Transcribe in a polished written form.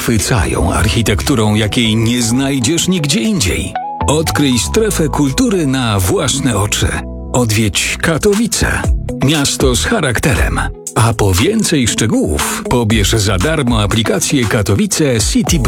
zachwycają architekturą, jakiej nie znajdziesz nigdzie indziej. Odkryj strefę kultury na własne oczy. Odwiedź Katowice. Miasto z charakterem. A po więcej szczegółów pobierz za darmo aplikację Katowice City